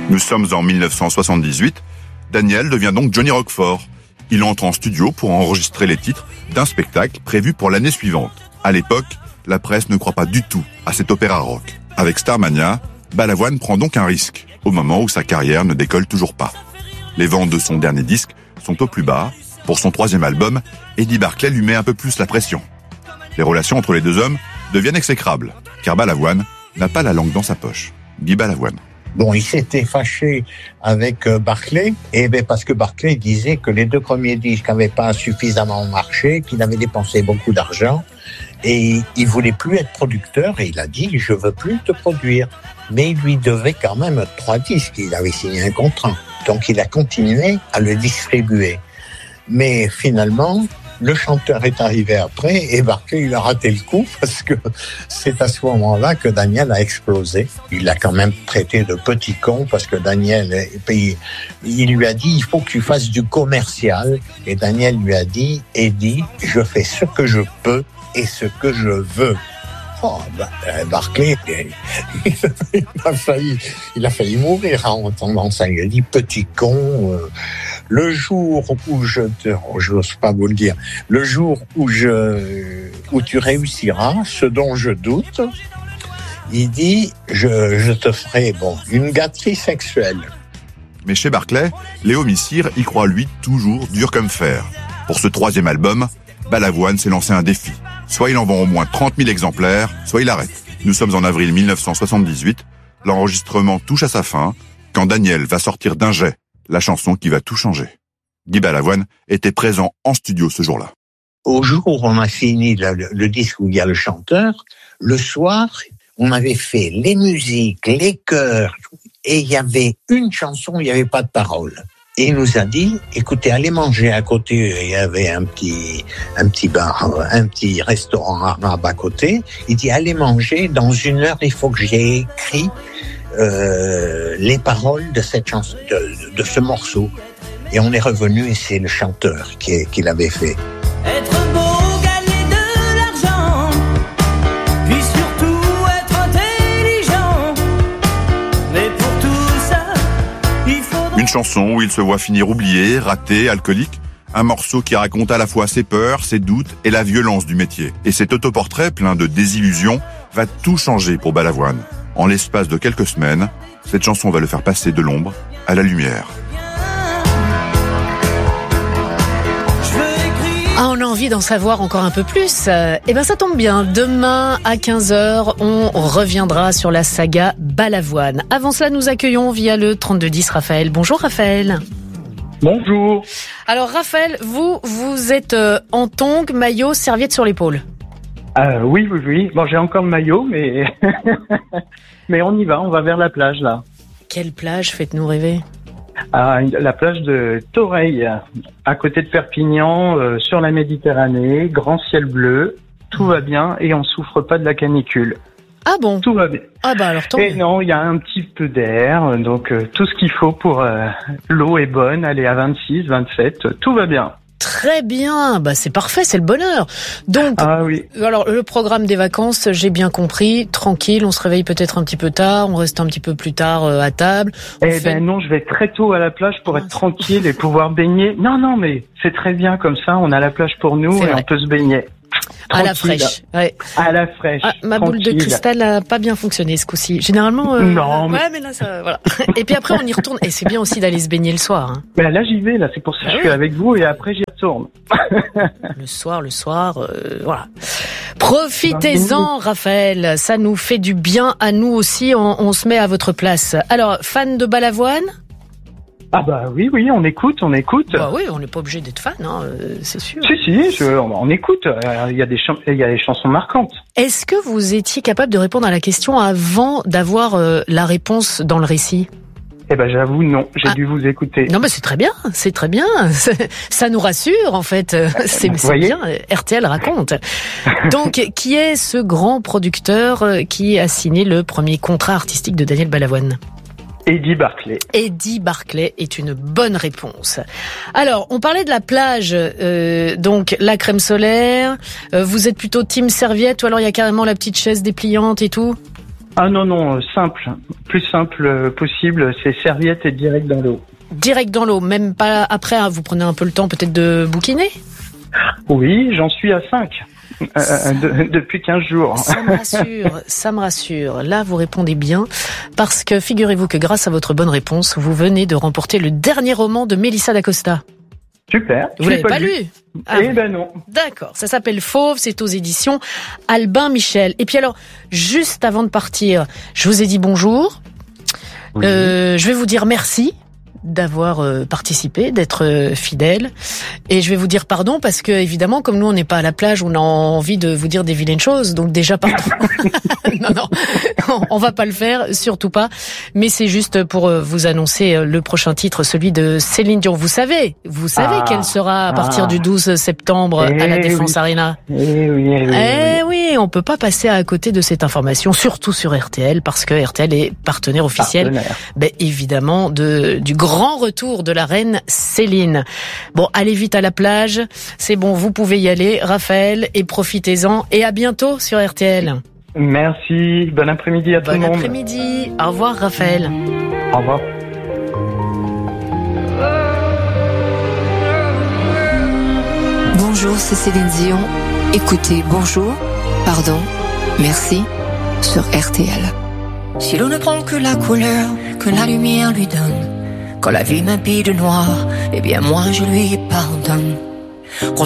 Nous sommes en 1978. Daniel devient donc Johnny Roquefort. Il entre en studio pour enregistrer les titres d'un spectacle prévu pour l'année suivante. À l'époque, la presse ne croit pas du tout à cet opéra rock. Avec Starmania, Balavoine prend donc un risque, au moment où sa carrière ne décolle toujours pas. Les ventes de son dernier disque sont au plus bas. Pour son troisième album, Eddie Barclay lui met un peu plus la pression. Les relations entre les deux hommes deviennent exécrables, car Balavoine n'a pas la langue dans sa poche. Guy Balavoine. Bon, il s'était fâché avec Barclay, parce que Barclay disait que les deux premiers disques n'avaient pas suffisamment marché, qu'il avait dépensé beaucoup d'argent, et il voulait plus être producteur, et il a dit « je veux plus te produire ». Mais il lui devait quand même 3 disques, il avait signé un contrat. Donc il a continué à le distribuer. Mais finalement, le chanteur est arrivé après et Barclay, il a raté le coup parce que c'est à ce moment-là que Daniel a explosé. Il l'a quand même traité de petit con parce que Daniel, il lui a dit, il faut que tu fasses du commercial. Et Daniel lui a dit, Eddie, je fais ce que je peux et ce que je veux. Oh, Barclay, il a failli mourir en entendant ça. Il a dit, petit con, le jour où j'ose pas vous le dire, le jour où tu réussiras, ce dont je doute, il dit, je te ferai, une gâterie sexuelle. Mais chez Barclay, Léo Missire y croit lui toujours dur comme fer. Pour ce troisième album, Balavoine s'est lancé un défi. Soit il en vend au moins 30 000 exemplaires, soit il arrête. Nous sommes en avril 1978. L'enregistrement touche à sa fin quand Daniel va sortir d'un jet la chanson qui va tout changer. Guy Balavoine était présent en studio ce jour-là. Au jour où on a fini le disque où il y a le chanteur, le soir, on avait fait les musiques, les chœurs, et il y avait une chanson où il n'y avait pas de paroles. Et il nous a dit, écoutez, allez manger à côté. Il y avait un petit bar, un petit restaurant arabe à côté. Il dit, allez manger. Dans 1 heure, il faut que j'ai écrit les paroles de cette chanson, de ce morceau. Et on est revenu et c'est le chanteur qui l'avait fait. Être beau, gagner de l'argent, puis surtout être intelligent. Mais pour tout ça, il faut... Une chanson où il se voit finir oublié, raté, alcoolique. Un morceau qui raconte à la fois ses peurs, ses doutes et la violence du métier. Et cet autoportrait plein de désillusions va tout changer pour Balavoine. En l'espace de quelques semaines, cette chanson va le faire passer de l'ombre à la lumière. Ah, on a envie d'en savoir encore un peu plus. Eh ben, ça tombe bien. Demain, à 15h, on reviendra sur la saga Balavoine. Avant cela, nous accueillons via le 3210 Raphaël. Bonjour Raphaël. Bonjour. Alors Raphaël, vous êtes en tongs, maillot, serviette sur l'épaule. Oui. Bon, j'ai encore le maillot, mais mais on y va, on va vers la plage là. Quelle plage? Faites-nous rêver. La plage de Toreil, à côté de Perpignan, sur la Méditerranée, grand ciel bleu, tout va bien et on souffre pas de la canicule. Ah bon? Tout va bien. Ah bah alors tant mieux. Et mieux. non, il y a un petit peu d'air, donc tout ce qu'il faut pour l'eau est bonne, elle est à 26, 27, tout va bien. Très bien, bah c'est parfait, c'est le bonheur. Donc, oui. Alors le programme des vacances, j'ai bien compris, tranquille, on se réveille peut-être un petit peu tard, on reste un petit peu plus tard à table. Non, je vais très tôt à la plage pour être tranquille et pouvoir baigner. Non, mais c'est très bien comme ça, on a la plage pour nous et on peut se baigner. À la fraîche. Ouais. À la fraîche. Ma boule de cristal a pas bien fonctionné ce coup-ci. Généralement. Non. Ouais, mais là, ça, voilà. Et puis après, on y retourne. Et c'est bien aussi d'aller se baigner le soir. Hein. Mais là, j'y vais. Là, c'est pour ça que je suis avec vous et après, j'y retourne. Le soir, voilà. Profitez-en, Raphaël. Ça nous fait du bien à nous aussi. On se met à votre place. Alors, fan de Balavoine? Ah bah oui, on écoute. Bah oui, on n'est pas obligé d'être fan, hein, c'est sûr. Si, on écoute. Il y a des chansons marquantes. Est-ce que vous étiez capable de répondre à la question avant d'avoir la réponse dans le récit? Eh ben j'avoue non, j'ai dû vous écouter. Non mais c'est très bien. Ça nous rassure en fait. C'est bien. RTL raconte. Donc qui est ce grand producteur qui a signé le premier contrat artistique de Daniel Balavoine? Eddie Barclay. Eddie Barclay est une bonne réponse. Alors, on parlait de la plage, donc la crème solaire. Vous êtes plutôt team serviette ou alors il y a carrément la petite chaise dépliante et tout? Ah non, simple. Plus simple possible, c'est serviette et direct dans l'eau. Direct dans l'eau, même pas après, hein, vous prenez un peu le temps peut-être de bouquiner? Oui, j'en suis à 5. Depuis 15 jours. Ça me rassure. Là, vous répondez bien, parce que figurez-vous que grâce à votre bonne réponse, vous venez de remporter le dernier roman de Mélissa d'Acosta. Super. Vous l'avez pas lu? Non. D'accord. Ça s'appelle Fauve, c'est aux éditions Albin Michel. Et puis alors, juste avant de partir, je vous ai dit bonjour. Oui. Je vais vous dire merci d'avoir participé, d'être fidèle, et je vais vous dire pardon parce que évidemment, comme nous on n'est pas à la plage, on a envie de vous dire des vilaines choses, donc déjà pardon. non, on va pas le faire, surtout pas. Mais c'est juste pour vous annoncer le prochain titre, celui de Céline Dion. Vous savez qu'elle sera à partir du 12 septembre à la Défense Arena. Oui, on peut pas passer à côté de cette information, surtout sur RTL, parce que RTL est partenaire officiel, évidemment, du grand retour de la reine Céline. Bon, allez vite à la plage, c'est bon, vous pouvez y aller, Raphaël, et profitez-en, et à bientôt sur RTL. Merci, bon après-midi à tout le monde. Bon après-midi, au revoir Raphaël. Au revoir. Bonjour, c'est Céline Dion. Écoutez, bonjour, pardon, merci, sur RTL. Si l'on ne prend que la couleur que la lumière lui donne, quand la vie m'habille de noir, eh bien moi je lui pardonne.